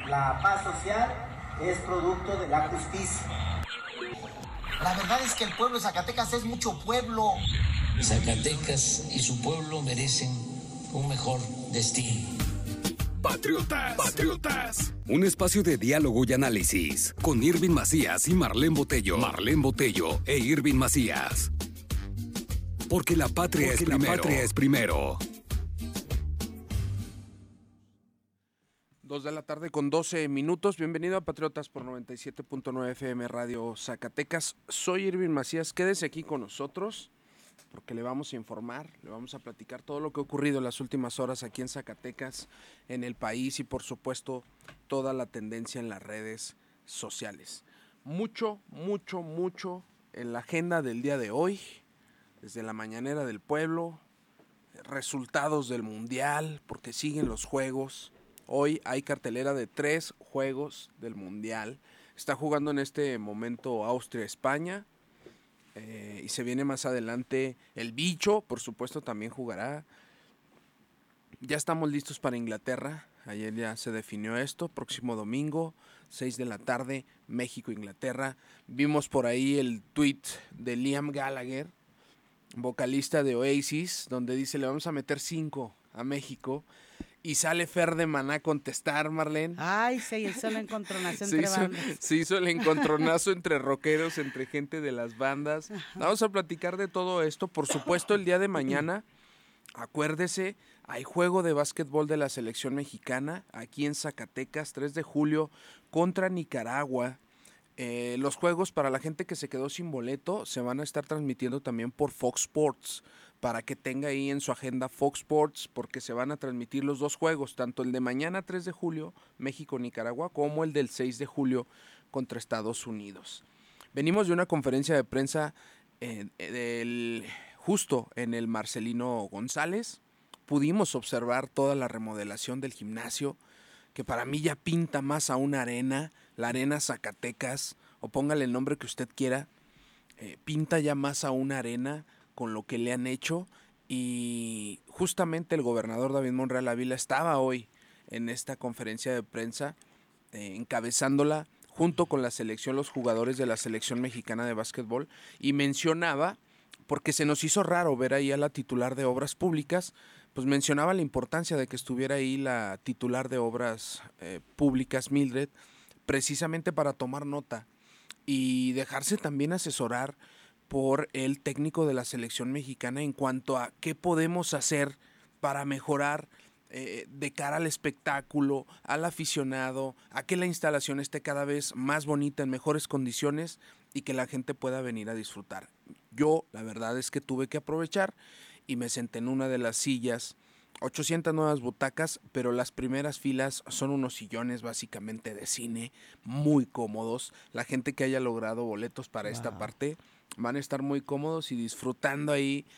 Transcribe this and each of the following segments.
La paz social es producto de la justicia. La verdad es que el pueblo de Zacatecas es mucho pueblo. Zacatecas y su pueblo merecen un mejor destino. Patriotas. Un espacio de diálogo y análisis con Irving Macías y Marlene Botello. E Irving Macías. Porque la patria es primero. 2 de la tarde con 12 minutos. Bienvenido a Patriotas por 97.9 FM Radio Zacatecas. Soy Irving Macías. Quédese aquí con nosotros porque le vamos a informar, le vamos a platicar todo lo que ha ocurrido en las últimas horas aquí en Zacatecas, en el país y por supuesto toda la tendencia en las redes sociales. Mucho en la agenda del día de hoy, desde la mañanera del pueblo, resultados del mundial, porque siguen los juegos. Hoy hay cartelera de 3 juegos del mundial. Está jugando en este momento Austria-España. Y se viene más adelante el Bicho, por supuesto también jugará. Ya estamos listos para Inglaterra, ayer ya se definió esto, próximo domingo, 6 de la tarde, México-Inglaterra. Vimos por ahí el tweet de Liam Gallagher, vocalista de Oasis, donde dice le vamos a meter 5 a México. Y sale Fer de Maná a contestar, Marlene. Ay, se hizo el encontronazo entre bandas. Se hizo el encontronazo entre rockeros, entre gente de las bandas. Vamos a platicar de todo esto. Por supuesto, el día de mañana, acuérdese, hay juego de básquetbol de la selección mexicana aquí en Zacatecas, 3 de julio, contra Nicaragua. Los juegos, para la gente que se quedó sin boleto, se van a estar transmitiendo también por Fox Sports, para que tenga ahí en su agenda Fox Sports, porque se van a transmitir los 2 juegos, tanto el de mañana 3 de julio, México-Nicaragua, como el del 6 de julio contra Estados Unidos. Venimos de una conferencia de prensa justo en el Marcelino González. Pudimos observar toda la remodelación del gimnasio, que para mí ya pinta más a una arena, la Arena Zacatecas, o póngale el nombre que usted quiera, pinta ya más a una arena con lo que le han hecho. Y justamente el gobernador David Monreal Ávila estaba hoy en esta conferencia de prensa, encabezándola junto con la selección, los jugadores de la selección mexicana de básquetbol, y mencionaba, porque se nos hizo raro ver ahí a la titular de Obras Públicas, pues mencionaba la importancia de que estuviera ahí la titular de Obras Públicas, Mildred, precisamente para tomar nota y dejarse también asesorar por el técnico de la selección mexicana en cuanto a qué podemos hacer para mejorar de cara al espectáculo, al aficionado, a que la instalación esté cada vez más bonita, en mejores condiciones y que la gente pueda venir a disfrutar. Yo, la verdad es que tuve que aprovechar y me senté en una de las sillas, 800 nuevas butacas, pero las primeras filas son unos sillones básicamente de cine, muy cómodos. La gente que haya logrado boletos para esta parte van a estar muy cómodos y disfrutando ahí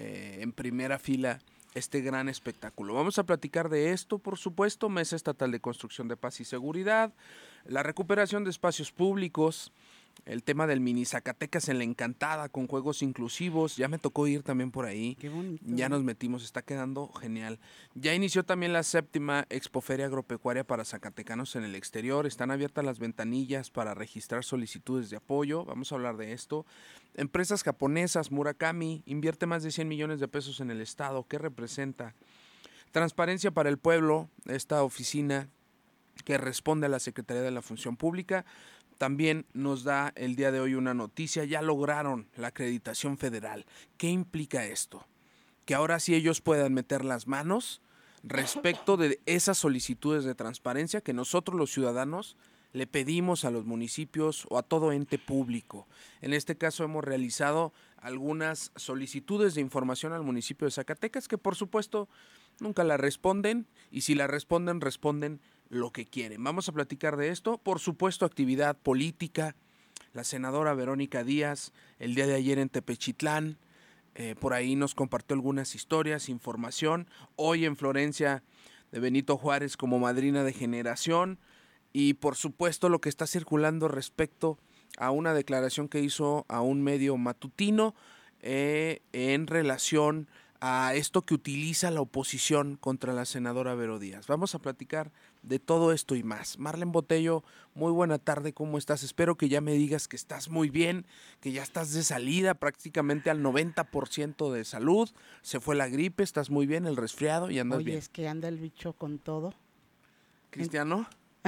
en primera fila este gran espectáculo. Vamos a platicar de esto, por supuesto, Mesa Estatal de Construcción de Paz y Seguridad, la recuperación de espacios públicos, el tema del mini Zacatecas en la Encantada con juegos inclusivos. Ya me tocó ir también por ahí. Qué bonito. Ya nos metimos, está quedando genial. Ya inició también la 7ª Expoferia Agropecuaria para zacatecanos en el exterior. Están abiertas las ventanillas para registrar solicitudes de apoyo. Vamos a hablar de esto. Empresas japonesas, Murakami, invierte más de 100 millones de pesos en el estado. ¿Qué representa? Transparencia para el Pueblo, esta oficina que responde a la Secretaría de la Función Pública, también nos da el día de hoy una noticia. Ya lograron la acreditación federal. ¿Qué implica esto? Que ahora sí ellos puedan meter las manos respecto de esas solicitudes de transparencia que nosotros los ciudadanos le pedimos a los municipios o a todo ente público. En este caso hemos realizado algunas solicitudes de información al municipio de Zacatecas que por supuesto nunca la responden, y si la responden, responden lo que quieren. Vamos a platicar de esto. Por supuesto, actividad política. La senadora Verónica Díaz, el día de ayer en Tepechitlán, por ahí nos compartió algunas historias, información. Hoy en Florencia de Benito Juárez como madrina de generación. Y por supuesto lo que está circulando respecto a una declaración que hizo a un medio matutino en relación a esto que utiliza la oposición contra la senadora Vero Díaz. Vamos a platicar de todo esto y más. Marlene Botello, muy buena tarde, ¿cómo estás? Espero que ya me digas que estás muy bien, que ya estás de salida prácticamente al 90% de salud, se fue la gripe, estás muy bien, el resfriado y andas Oye, bien. es que anda el bicho con todo. ¿Cristiano?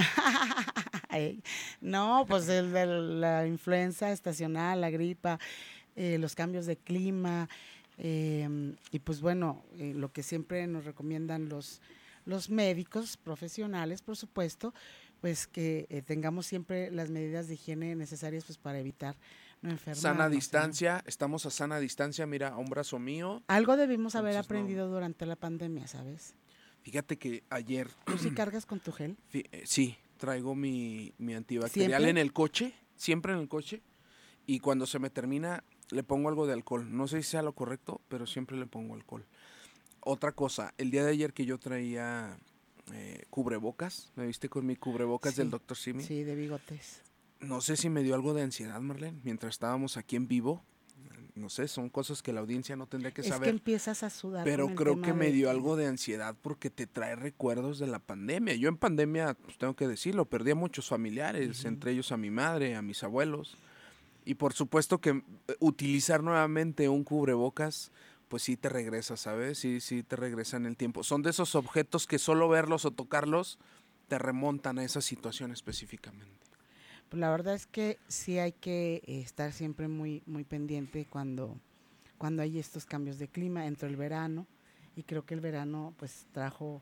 No, pues el de la influenza estacional, la gripa, los cambios de clima, y pues bueno, lo que siempre nos recomiendan los médicos profesionales, por supuesto, pues que tengamos siempre las medidas de higiene necesarias pues para evitar no enfermarnos. Sana distancia, estamos a sana distancia, mira, a un brazo mío. Algo debimos haber Entonces, aprendido durante la pandemia, ¿sabes? Fíjate que ayer, ¿Tú sí cargas con tu gel? sí, traigo mi antibacterial ¿Siempre? en el coche, siempre en el coche, y cuando se me termina le pongo algo de alcohol. No sé si sea lo correcto, pero siempre le pongo alcohol. Otra cosa, el día de ayer que yo traía cubrebocas, ¿me viste con mi cubrebocas del Dr. Simi? Sí, de bigotes. No sé si me dio algo de ansiedad, Marlene, mientras estábamos aquí en vivo. No sé, son cosas que la audiencia no tendría que Es saber. que empiezas a sudar. Pero con el creo tema que me de- dio algo de ansiedad porque te trae recuerdos de la pandemia. Yo en pandemia, pues tengo que decirlo, perdí a muchos familiares, entre ellos a mi madre, a mis abuelos. Y por supuesto que utilizar nuevamente un cubrebocas, pues sí te regresa, ¿sabes? Sí te regresa en el tiempo. Son de esos objetos que solo verlos o tocarlos te remontan a esa situación específicamente. Pues la verdad es que sí hay que estar siempre muy, muy pendiente cuando hay estos cambios de clima, entró el verano, y creo que el verano pues trajo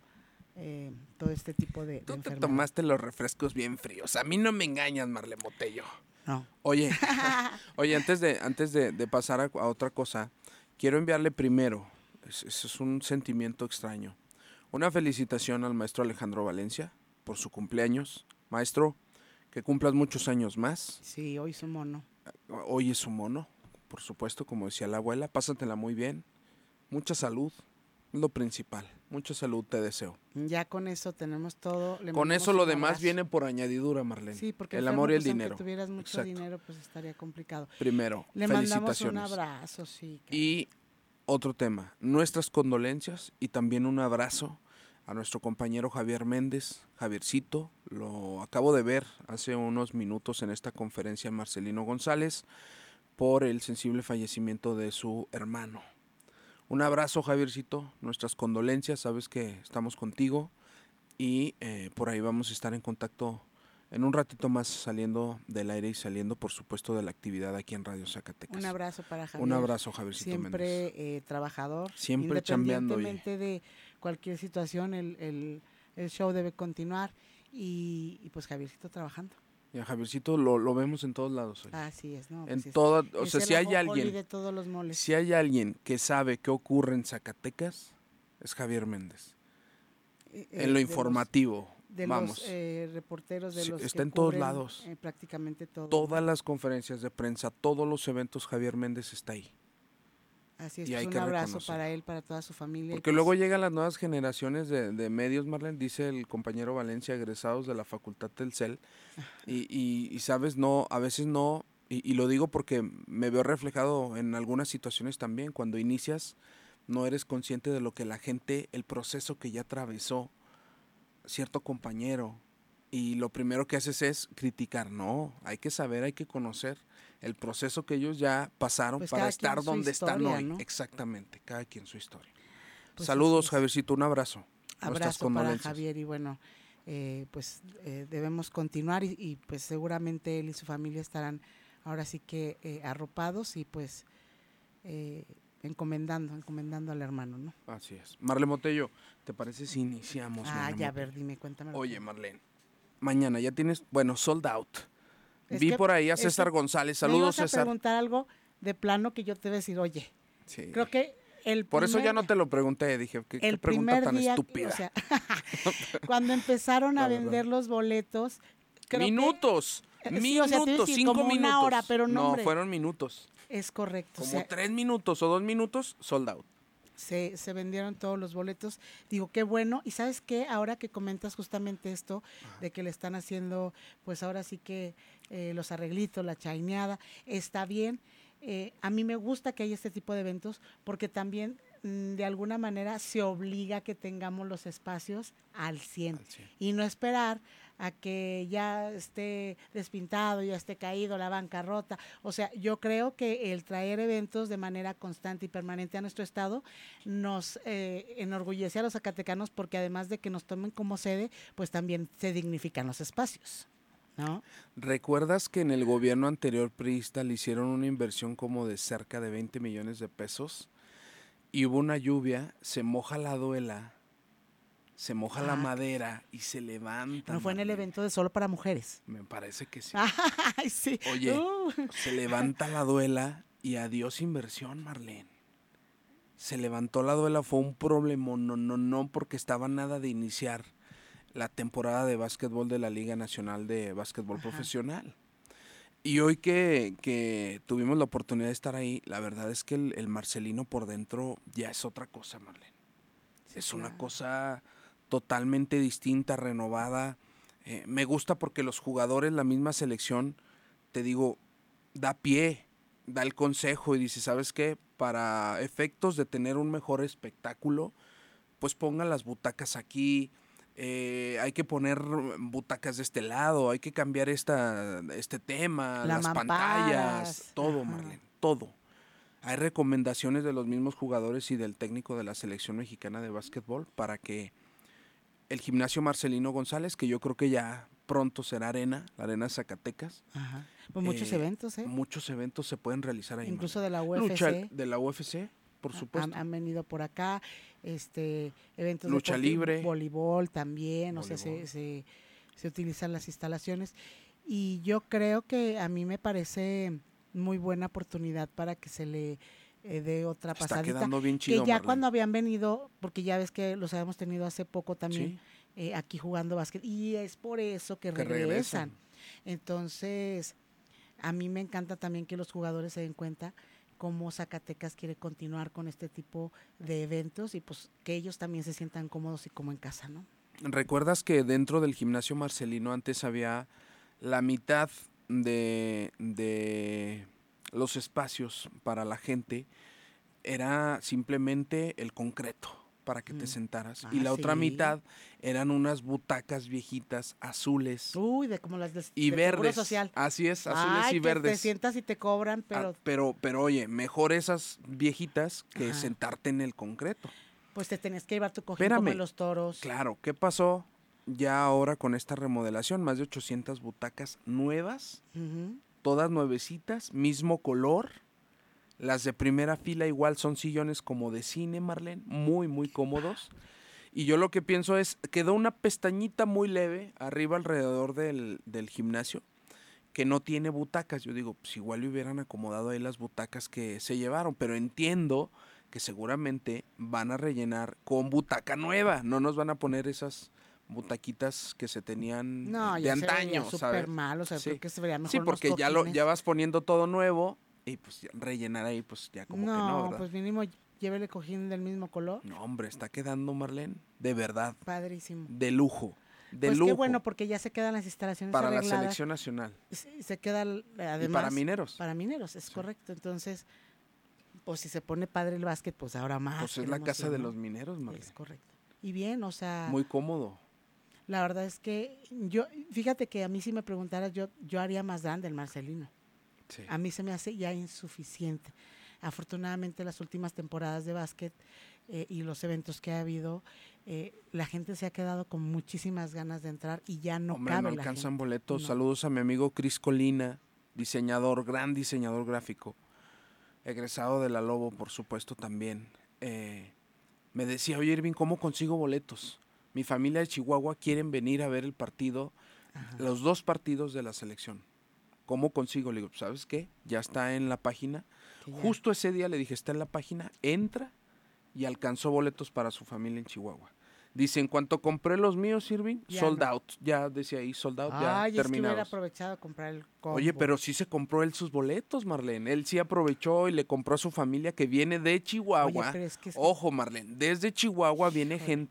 todo este tipo de Tú te enfermedades. tomaste los refrescos bien fríos. A mí no me engañas, Marlene Botello. No. Oye, antes de pasar a otra cosa, quiero enviarle primero, es un sentimiento extraño, una felicitación al maestro Alejandro Valencia por su cumpleaños. Maestro, que cumplas muchos años más. Sí, hoy su mono. Hoy es su mono, por supuesto, como decía la abuela. Pásatela muy bien. Mucha salud, es lo principal. Mucha salud te deseo. Ya con eso tenemos todo. Le Con mandamos eso lo un demás abrazo. viene por añadidura, Marlene. Sí, porque el enfermo, amor y el pues, aunque dinero. tuvieras mucho Exacto. dinero, pues estaría complicado. Primero, Le mandamos felicitaciones. un abrazo, sí. Y otro tema, nuestras condolencias y también un abrazo a nuestro compañero Javier Méndez, Javiercito, lo acabo de ver hace unos minutos en esta conferencia Marcelino González por el sensible fallecimiento de su hermano. Un abrazo, Javiercito, nuestras condolencias, sabes que estamos contigo y por ahí vamos a estar en contacto en un ratito más saliendo del aire y saliendo, por supuesto, de la actividad aquí en Radio Zacatecas. Un abrazo para Javier. Un abrazo, Javiercito Méndez. Siempre trabajador. Siempre chambeando. Independientemente de cualquier situación, el show debe continuar y pues Javiercito trabajando. Y a Javiercito lo vemos en todos lados. Oye. Así es, ¿no? En Pues toda, o es sea, el si hay ajonjolí alguien, de todos los moles. si hay alguien que sabe qué ocurre en Zacatecas, es Javier Méndez. En lo de informativo, de vamos. los reporteros de Sí, los está que en todos cubren, lados. prácticamente todo. Todas las conferencias de prensa, todos los eventos, Javier Méndez está ahí. Así es, y pues hay un que abrazo reconocerlo. para él, para toda su familia. y Porque pues, luego llegan las nuevas generaciones de medios, Marlene, dice el compañero Valencia, egresados de la Facultad del CEL, y sabes, no, a veces no, y lo digo porque me veo reflejado en algunas situaciones también, cuando inicias no eres consciente de lo que la gente, el proceso que ya atravesó cierto compañero, y lo primero que haces es criticar. No, hay que saber, hay que conocer el proceso que ellos ya pasaron Pues para cada quien estar su donde están historia, hoy. ¿no? Exactamente, cada quien su historia. Pues Saludos, así es. Javiercito, un abrazo. Nuestras Abrazo para condolencias. Javier y bueno, debemos continuar y pues seguramente él y su familia estarán ahora sí que arropados y pues encomendando al hermano, ¿no? Así es. Marlene Botello, ¿te parece si iniciamos? Marlene Ya, a Botello? ver, dime, cuéntame. Oye, Marlene, mañana ya tienes, bueno, sold out. Es Vi que- por ahí a es César que González. Me Saludos, ibas a César. preguntar algo de plano que yo te voy a decir, oye, Sí. creo que Por eso ya no te lo pregunté, dije, qué el pregunta primer tan día, estúpida. o sea, cuando empezaron a La verdad. vender los boletos, creo que- minutos, sí, o sea, te iba a minutos, decir 5 como minutos. una hora, pero no, hombre. fueron minutos. es correcto. o Como sea, 3 minutos o 2 minutos, sold out. se vendieron todos los boletos. Digo, qué bueno. Y ¿sabes qué? Ahora que comentas justamente esto, de que le están haciendo, pues ahora sí que los arreglitos, la chaineada, está bien. A mí me gusta que haya este tipo de eventos porque también de alguna manera se obliga a que tengamos los espacios al 100 Al 100. y no esperar a que ya esté despintado, ya esté caído, la bancarrota. O sea, yo creo que el traer eventos de manera constante y permanente a nuestro estado nos enorgullece a los zacatecanos, porque además de que nos tomen como sede, pues también se dignifican los espacios, ¿no? ¿Recuerdas que en el gobierno anterior priista le hicieron una inversión como de cerca de 20 millones de pesos? Y hubo una lluvia, se moja la duela, se moja la madera y se levanta. No fue en el Marlene. evento de Solo para Mujeres. Me parece que sí. Ay, sí. Oye, se levanta la duela y adiós inversión, Marlene. Se levantó la duela, fue un problema, no, porque estaba nada de iniciar la temporada de básquetbol de la Liga Nacional de Básquetbol Profesional. Y hoy que tuvimos la oportunidad de estar ahí, la verdad es que el Marcelino por dentro ya es otra cosa, Marlene. Sí, Es una claro. cosa totalmente distinta, renovada. Me gusta porque los jugadores, la misma selección, te digo, da pie, da el consejo y dice, ¿sabes qué? Para efectos de tener un mejor espectáculo, pues pongan las butacas aquí, hay que poner butacas de este lado, hay que cambiar este tema, las pantallas, todo, Ajá. Marlene, todo. Hay recomendaciones de los mismos jugadores y del técnico de la selección mexicana de básquetbol para que el gimnasio Marcelino González, que yo creo que ya pronto será arena, la arena de Zacatecas. Ajá. Pues muchos eventos, ¿eh? Muchos eventos se pueden realizar ahí. Incluso Marlene. de la UFC. Lucha de la UFC, por supuesto. Han venido por acá, eventos Lucha deportivos, libre. voleibol también, o sea, Voleibol. se utilizan las instalaciones. Y yo creo que a mí me parece muy buena oportunidad para que se le dé otra Está pasadita. quedando bien Que chido, ya Marlene. cuando habían venido, porque ya ves que los habíamos tenido hace poco también, Sí. aquí jugando básquet, y es por eso que Que regresan. Entonces, a mí me encanta también que los jugadores se den cuenta cómo Zacatecas quiere continuar con este tipo de eventos y pues que ellos también se sientan cómodos y como en casa, ¿no? ¿Recuerdas que dentro del gimnasio Marcelino antes había la mitad de los espacios para la gente? Era simplemente el concreto para que te sentaras. Y la otra sí. mitad eran unas butacas viejitas azules Uy, de como las y del Seguro verdes. Social. Así es, azules Ay, y que verdes. te sientas y te cobran, Ah, pero pero oye, mejor esas viejitas que Ajá. sentarte en el concreto. pues te tenías que llevar tu cojín como Espérame. en los toros. Claro, ¿qué pasó ya ahora con esta remodelación? Más de 800 butacas nuevas, Ujú. todas nuevecitas, mismo color. Las de primera fila igual son sillones como de cine, Marlene, muy, muy cómodos. Y yo lo que pienso es, quedó una pestañita muy leve arriba alrededor del gimnasio que no tiene butacas. Yo digo, pues igual le hubieran acomodado ahí las butacas que se llevaron, pero entiendo que seguramente van a rellenar con butaca nueva, no nos van a poner esas butaquitas que se tenían No, de ya se veía antaño, súper ¿sabes? mal, o sea, Sí. creo que se vería mejor Sí, unos porque ya cojines. vas poniendo todo nuevo y pues ya rellenar ahí pues ya como que no, ¿verdad? pues mínimo llévele cojín del mismo color. No, hombre, está quedando, Marlene, de verdad, Padrísimo. de lujo, de Pues lujo. qué bueno, porque ya se quedan las instalaciones para la arregladas. selección nacional. Se queda además. Y para mineros. Para mineros, es correcto. Entonces, pues si se pone padre el básquet, pues ahora más. Pues es qué la casa emoción, de ¿no? los mineros, Marlene. Es correcto. Y bien, o sea, Muy cómodo. la verdad es que fíjate que a mí si me preguntaras, yo haría más grande el Marcelino. Sí. A mí se me hace ya insuficiente. Afortunadamente las últimas temporadas de básquet y los eventos que ha habido, la gente se ha quedado con muchísimas ganas de entrar y ya no Hombre, cabe no la alcanzan gente. boletos. No. Saludos a mi amigo Cris Colina, diseñador, gran diseñador gráfico, egresado de la Lobo, por supuesto, también. Me decía, oye, Irving, ¿cómo consigo boletos? Mi familia de Chihuahua quieren venir a ver el partido, los 2 partidos de la selección. ¿Cómo consigo? Le digo, ¿sabes qué? Ya está en la página. Que ya- Justo ese día le dije, está en la página, entra y alcanzó boletos para su familia en Chihuahua. Dice, en cuanto compré los míos, Irving, Ya sold no. out. Ya decía ahí, sold out, ya Ay, es que hubiera terminados. aprovechado a comprar el combo. Oye, pero sí se compró él sus boletos, Marlene. Él sí aprovechó y le compró a su familia que viene de Chihuahua. Oye, pero es que Ojo, Marlene, desde Chihuahua viene Híjole. gente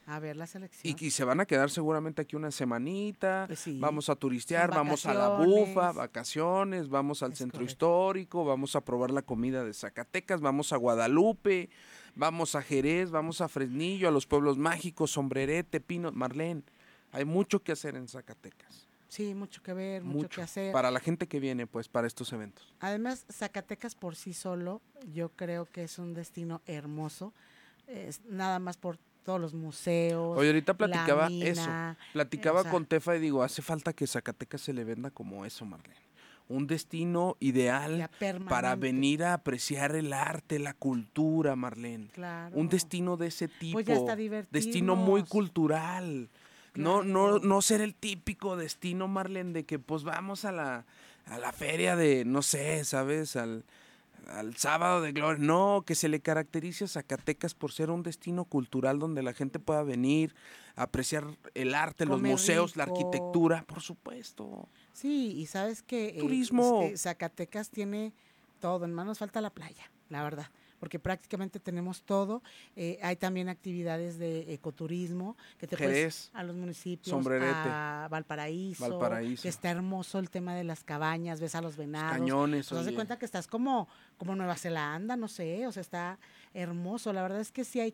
a ver la selección. Y se van a quedar seguramente aquí una semanita, Pues sí, vamos a turistear, son vamos a la vacaciones. Bufa, vacaciones, vamos al Es centro correcto. histórico, vamos a probar la comida de Zacatecas, vamos a Guadalupe, vamos a Jerez, vamos a Fresnillo, a los pueblos mágicos, Sombrerete, Pino, Marlene. Hay mucho que hacer en Zacatecas, Sí, mucho que ver, mucho que hacer. para la gente que viene, pues, para estos eventos. Además, Zacatecas por sí solo, yo creo que es un destino hermoso, nada más por todos los museos. Oye, ahorita la platicaba mina, eso, platicaba o sea, con Tefa y digo, hace falta que Zacatecas se le venda como eso, Marlene. Un destino ideal ya para permanente. venir a apreciar el arte, la cultura, Marlene. Claro. Un destino de ese tipo. Pues ya hasta Destino muy divertirnos. cultural. Claro. No ser el típico destino, Marlene, de que pues vamos a la feria de, no sé, ¿sabes? Al sábado de gloria. No, que se le caracterice a Zacatecas por ser un destino cultural donde la gente pueda venir a apreciar el arte, los Comer museos, la rico. arquitectura, por supuesto. Sí, y sabes que Turismo. Zacatecas tiene todo, en manos falta la playa, la verdad, porque prácticamente tenemos todo. Hay también actividades de ecoturismo que te puedes Jerez, a los municipios, Sombrerete, a Valparaíso, que está hermoso el tema de las cabañas, ves a los venados. Cañones, Pues haz de oye. cuenta que estás como Nueva Zelanda, no sé, o sea, está hermoso. La verdad es que sí hay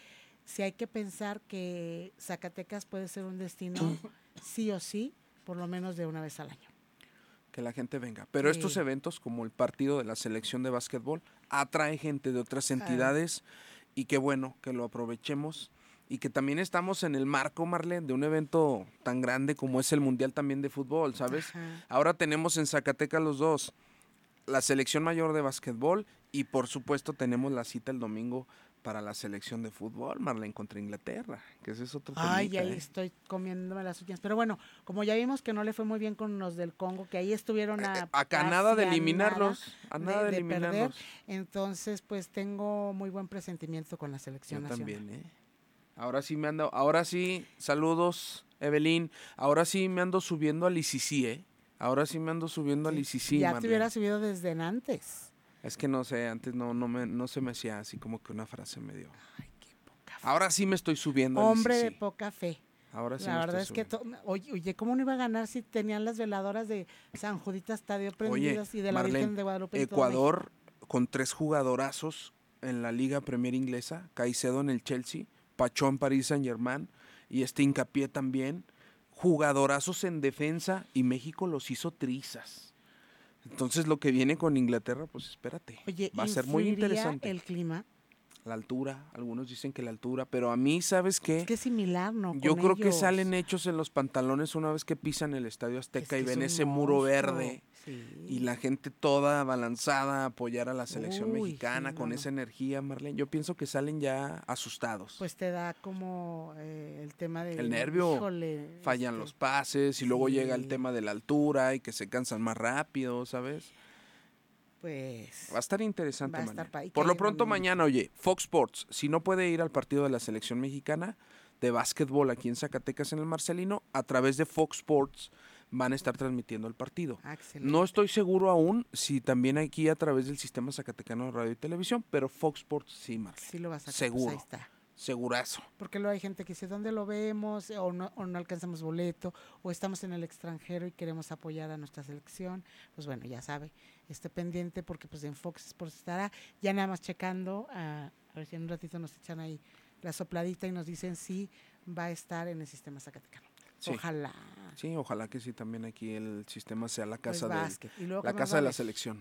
que pensar que Zacatecas puede ser un destino sí o sí, por lo menos de una vez al año. Que la gente venga. Pero Sí. estos eventos, como el partido de la selección de básquetbol, atrae gente de otras entidades y qué bueno que lo aprovechemos y que también estamos en el marco, Marlene, de un evento tan grande como es el Mundial también de fútbol, ¿sabes? Ajá. Ahora tenemos en Zacatecas los dos, la selección mayor de básquetbol y por supuesto tenemos la cita el domingo para la selección de fútbol, Marlene, contra Inglaterra, que ese es otro Ay, temita, ahí estoy comiéndome las uñas. Pero bueno, como ya vimos que no le fue muy bien con los del Congo, que ahí estuvieron Acá nada de casi a eliminarlos, a nada nada de de eliminarlos. perder. Entonces, pues tengo muy buen presentimiento con la selección Yo nacional. también, ahora sí, saludos, Evelyn. Ahora sí me ando subiendo al ICC, Ahora sí me ando subiendo al ICC, Ya te Marlene. hubiera subido desde antes. Es que no sé, antes no se me hacía así como que una frase medio. Ay, qué poca fe. Ahora sí me estoy subiendo al Hombre de ICC. poca fe. Ahora sí La me verdad estoy es que, subiendo. oye, ¿cómo no iba a ganar si tenían las veladoras de San Judita Tadeo prendidas y de la Marlene, Virgen de Guadalupe? en todo Ecuador con 3 jugadorazos en la Liga Premier Inglesa, Caicedo en el Chelsea, Pachón en París Saint-Germain y Hincapié también, jugadorazos en defensa y México los hizo trizas. Entonces lo que viene con Inglaterra, pues espérate, Oye, va a ser muy ¿influiría interesante. el clima? La altura, algunos dicen que la altura, pero a mí, ¿sabes qué? Es que es similar, ¿no? Yo con creo que ellos. salen hechos en los pantalones una vez que pisan el Estadio Es Azteca que y es ven un ese muro monstruo. verde. Sí. Y la gente toda balanzada a apoyar a la selección Uy, mexicana sí, con no, esa energía, Marlene. Yo pienso que salen ya asustados. Pues te da como el tema de... El nervio, híjole, fallan los pases y luego llega el sí. tema de la altura y que se cansan más rápido, ¿sabes? Pues... Va a estar interesante, Va a estar Marlene. pa' ahí Por que lo haya pronto movimiento. mañana, oye, Fox Sports, si no puede ir al partido de la selección mexicana de básquetbol aquí en Zacatecas en el Marcelino, a través de Fox Sports van a estar transmitiendo el partido. Excelente. No estoy seguro aún si también aquí a través del sistema zacatecano de radio y televisión, pero Fox Sports sí, Marlene. Sí lo vas a sacar, Seguro. pues ahí está. Segurazo. Porque luego hay gente que dice, ¿dónde lo vemos? O no alcanzamos boleto, o estamos en el extranjero y queremos apoyar a nuestra selección. Pues bueno, ya sabe, esté pendiente porque pues en Fox Sports estará ya nada más checando, a ver si en un ratito nos echan ahí la sopladita y nos dicen si va a estar en el sistema zacatecano. Sí. Ojalá. Sí, ojalá que sí también aquí el sistema sea la Pues casa básquet. ¿Y luego la qué más casa va a de la haber? selección.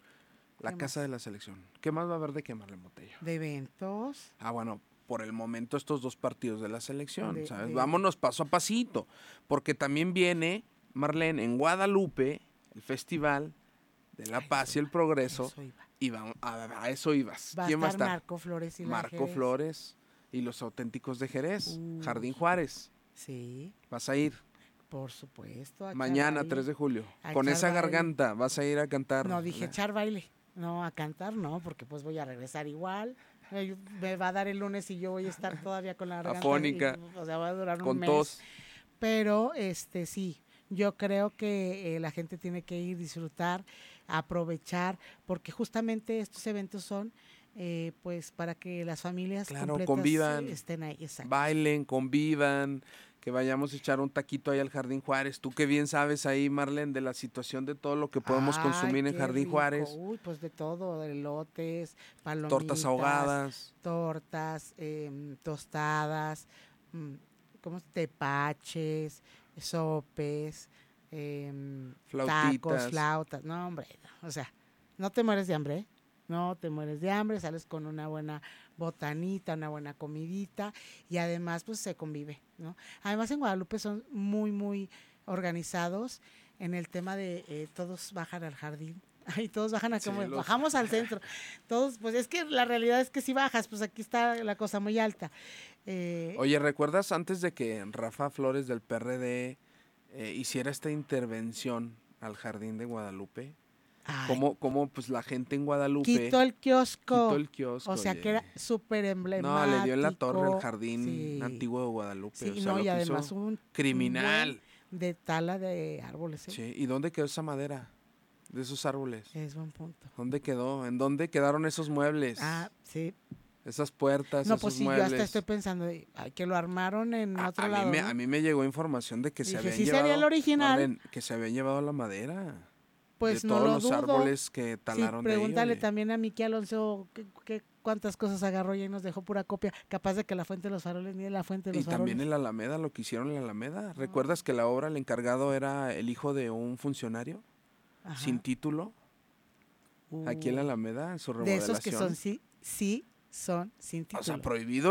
La ¿Qué casa más? de la selección. ¿Qué más va a haber de qué, Marlene Botello? De eventos. Ah, bueno, por el momento estos 2 partidos de la selección, ¿sabes? de- Vámonos paso a pasito, porque también viene, Marlene, en Guadalupe, el Festival de la Ay, Paz y el Progreso, Eso iba. y a eso ibas. Va a ¿Quién va a estar estar? Marco Flores y la Marco Jerez. Flores y los auténticos de Jerez, Uy. Jardín Juárez. Sí, Vas a ir por supuesto. a echar mañana, baile. 3 de julio. A Con echar esa baile. garganta vas a ir a cantar. No, dije echar baile. No, a cantar no, porque pues voy a regresar igual. Me va a dar el lunes y yo voy a estar todavía con la garganta. Afónica. O sea, va a durar un con mes. tos. Pero sí, yo creo que la gente tiene que ir, disfrutar, aprovechar, porque justamente estos eventos son pues para que las familias Claro, completas convivan, estén ahí. Exacto. bailen, convivan, que vayamos a echar un taquito ahí al Jardín Juárez. Tú que bien sabes ahí, Marlene, de la situación de todo lo que podemos consumir en qué Jardín rico. Juárez. Uy, pues de todo, elotes, palomitas, Tortas ahogadas. tortas, tostadas, tepaches, sopes, Flautitas. tacos, flautas. No, hombre, o sea, no te mueres de hambre, ¿eh? No te mueres de hambre, sales con una buena botanita, una buena comidita y además pues se convive, ¿no? Además en Guadalupe son muy, muy organizados en el tema de todos bajan al jardín. Y todos bajan a como bajamos al centro. Todos, pues es que la realidad es que si bajas, pues aquí está la cosa muy alta. Oye, ¿recuerdas antes de que Rafa Flores del PRD hiciera esta intervención al Jardín de Guadalupe? ¿Cómo pues la gente en Guadalupe quitó el kiosco? O sea, oye. que era súper emblemático. No, le dio en la torre al Jardín Antiguo de Guadalupe. Sí, o sea, no, lo y además hizo un criminal. De tala de árboles. ¿eh? Sí, ¿y dónde quedó esa madera de esos árboles? Es buen punto. ¿Dónde quedó? ¿En dónde quedaron esos muebles? Sí. Esas puertas, No, esos pues sí, muebles. yo hasta estoy pensando que lo armaron en otro lado. A mí me llegó información de que se habían sí llevado. sería el original. Marlene, que se habían llevado la madera. Pues de no todos lo los dudo. árboles que talaron de ahí. Pregúntale Oye. también a Miki Alonso cuántas cosas agarró y nos dejó pura copia. Capaz de que la Fuente de los Faroles ni de la Fuente de los Y Faroles. también en la Alameda, lo que hicieron en la Alameda. ¿Recuerdas que la obra, el encargado era el hijo de un funcionario? Ajá. Sin título. Aquí en la Alameda, en su De remodelación. esos que son son sin título. O sea, prohibido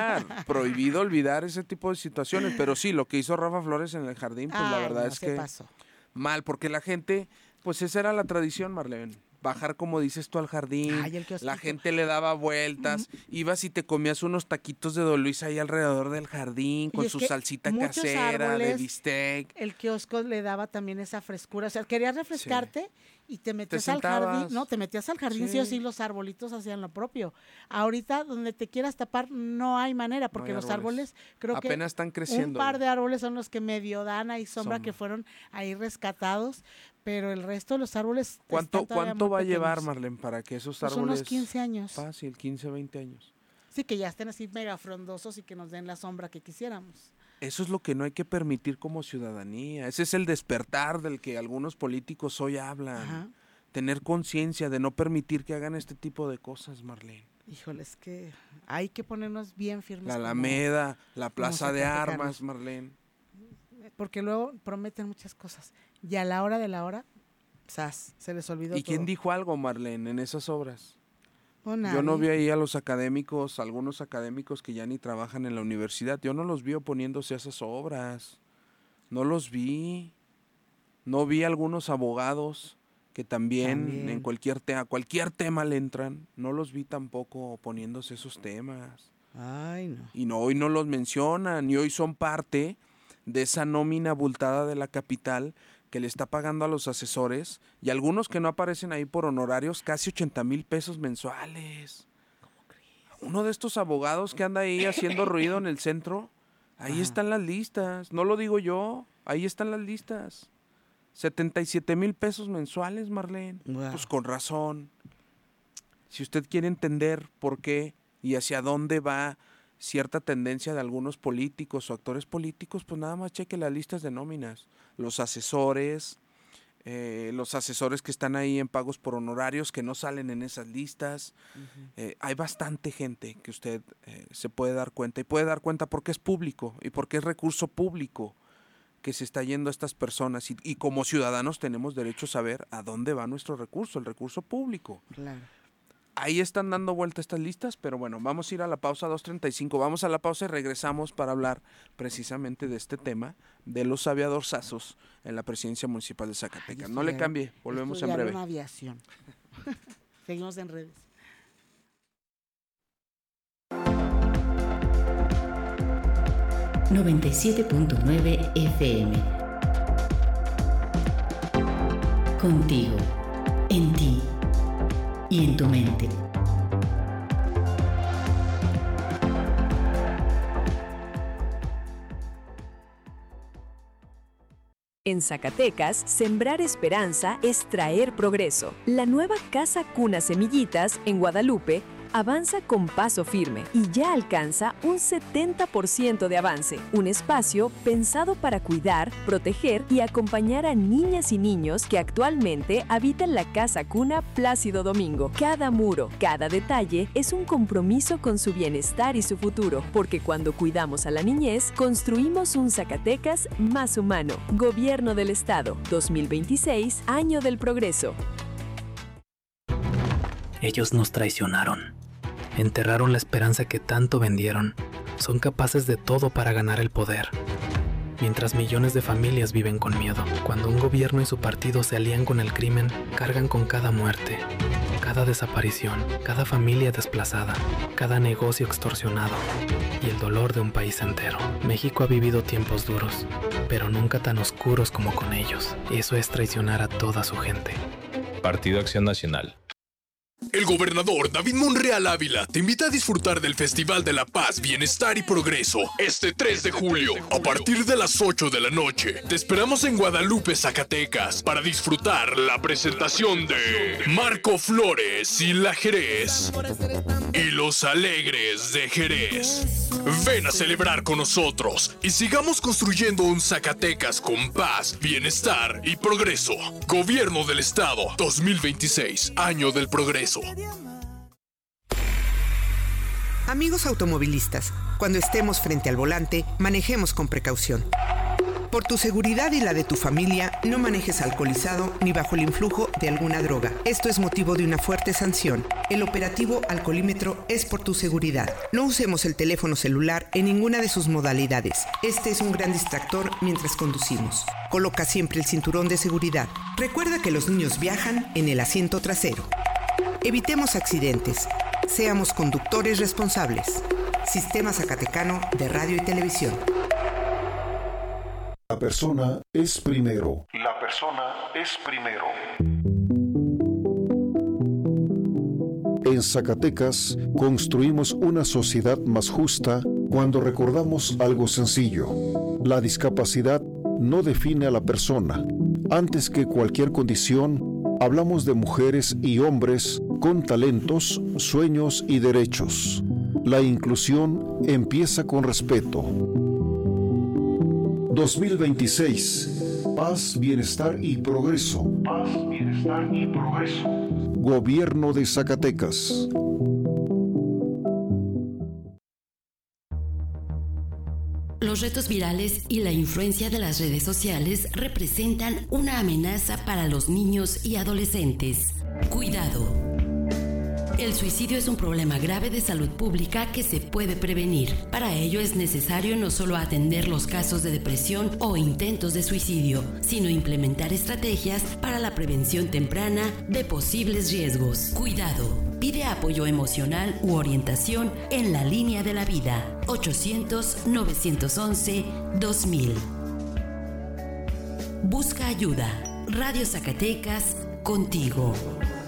olvidar ese tipo de situaciones. Pero sí, lo que hizo Rafa Flores en el jardín, pues la verdad es se que pasó. mal, porque la gente, pues esa era la tradición, Marlene. Bajar, como dices tú, al jardín. Ay, el kiosquito. La gente le daba vueltas. Ibas y te comías unos taquitos de Don Luis ahí alrededor del jardín, Y con es su que salsita muchos casera, de árboles, bistec. El kiosco le daba también esa frescura. O sea, querías refrescarte y te metías al sentabas. jardín. No, te metías al jardín, sí o sí, los arbolitos hacían lo propio. Ahorita, donde te quieras tapar, no hay manera, porque No hay los árboles, creo que apenas están creciendo. un par de árboles son los que medio dan ahí sombra, que fueron ahí rescatados, pero el resto de los árboles ¿Cuánto muy va a llevar, pequeños. Marlene, para que esos Pues árboles... unos 15 años. Fácil, 15, 20 años. Sí, que ya estén así mega frondosos y que nos den la sombra que quisiéramos. Eso es lo que no hay que permitir como ciudadanía. Ese es el despertar del que algunos políticos hoy hablan. Ajá. Tener conciencia de no permitir que hagan este tipo de cosas, Marlene. Híjole, es que hay que ponernos bien firmes. La como- Alameda, la Plaza de zacatecanos. Armas, Marlene. Porque luego prometen muchas cosas. Y a la hora de la hora, se les olvidó ¿Y quién todo. dijo algo, Marlene, en esas obras? Pues Yo no vi nadie. ahí a los académicos, algunos académicos que ya ni trabajan en la universidad. Yo no los vi oponiéndose a esas obras. No los vi. No vi a algunos abogados que también. En cualquier tema le entran. No los vi tampoco oponiéndose a esos temas. Ay, no. Y no, hoy no los mencionan. Y hoy son parte de esa nómina abultada de la capital que le está pagando a los asesores, y algunos que no aparecen ahí por honorarios, casi 80,000 pesos mensuales. Uno de estos abogados que anda ahí haciendo ruido en el centro, ahí están las listas, no lo digo yo, ahí están las listas. 77,000 pesos mensuales, Marlene. Wow. Pues con razón. Si usted quiere entender por qué y hacia dónde va cierta tendencia de algunos políticos o actores políticos, pues nada más cheque las listas de nóminas. Los asesores que están ahí en pagos por honorarios, que no salen en esas listas. Hay bastante gente que usted se puede dar cuenta, y puede dar cuenta porque es público y porque es recurso público que se está yendo a estas personas, y como ciudadanos tenemos derecho a saber a dónde va nuestro recurso, el recurso público. Claro. Ahí están dando vuelta estas listas, pero bueno, vamos a ir a la pausa 2:35. Vamos a la pausa y regresamos para hablar precisamente de este tema, de los aviadorzazos en la presidencia municipal de Zacatecas. No le cambie, volvemos en breve. Aviación. Seguimos en redes. ...97.9 FM... Contigo, en ti y en tu mente. En Zacatecas, sembrar esperanza es traer progreso. La nueva Casa Cuna Semillitas en Guadalupe avanza con paso firme y ya alcanza un 70% de avance. Un espacio pensado para cuidar, proteger y acompañar a niñas y niños que actualmente habitan la Casa Cuna Plácido Domingo. Cada muro, cada detalle es un compromiso con su bienestar y su futuro, porque cuando cuidamos a la niñez, construimos un Zacatecas más humano. Gobierno del Estado, 2026, Año del Progreso. Ellos nos traicionaron. Enterraron la esperanza que tanto vendieron. Son capaces de todo para ganar el poder. Mientras millones de familias viven con miedo. Cuando un gobierno y su partido se alían con el crimen, cargan con cada muerte, cada desaparición, cada familia desplazada, cada negocio extorsionado y el dolor de un país entero. México ha vivido tiempos duros, pero nunca tan oscuros como con ellos. Eso es traicionar a toda su gente. Partido Acción Nacional. El gobernador David Monreal Ávila te invita a disfrutar del Festival de la Paz, Bienestar y Progreso este 3 de julio a partir de las 8 de la noche. Te esperamos en Guadalupe, Zacatecas, para disfrutar la presentación de Marco Flores y La Jerez y Los Alegres de Jerez. Ven a celebrar con nosotros y sigamos construyendo un Zacatecas con paz, bienestar y progreso. Gobierno del Estado 2026, Año del Progreso. Amigos automovilistas, cuando estemos frente al volante, manejemos con precaución. Por tu seguridad y la de tu familia, no manejes alcoholizado ni bajo el influjo de alguna droga. Esto es motivo de una fuerte sanción. El operativo alcoholímetro es por tu seguridad. No usemos el teléfono celular en ninguna de sus modalidades. Este es un gran distractor mientras conducimos. Coloca siempre el cinturón de seguridad. Recuerda que los niños viajan en el asiento trasero. Evitemos accidentes. Seamos conductores responsables. Sistema Zacatecano de Radio y Televisión. La persona es primero. La persona es primero. En Zacatecas construimos una sociedad más justa cuando recordamos algo sencillo. La discapacidad no define a la persona. Antes que cualquier condición, hablamos de mujeres y hombres con talentos, sueños y derechos. La inclusión empieza con respeto. 2026. Paz, bienestar y progreso. Paz, bienestar y progreso. Gobierno de Zacatecas. Los retos virales y la influencia de las redes sociales representan una amenaza para los niños y adolescentes. Cuidado. El suicidio es un problema grave de salud pública que se puede prevenir. Para ello es necesario no solo atender los casos de depresión o intentos de suicidio, sino implementar estrategias para la prevención temprana de posibles riesgos. Cuidado. Pide apoyo emocional u orientación en la línea de la vida. 800-911-2000. Busca ayuda. Radio Zacatecas, contigo.